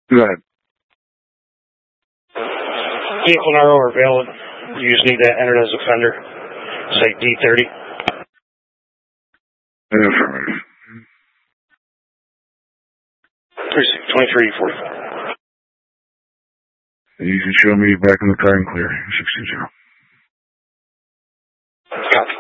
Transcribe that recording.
Go ahead. Vehicle number or valid. You just need that entered as a fender. Say D30. Affirmative. 2344. You can show me back in the car and clear. 620. Copy.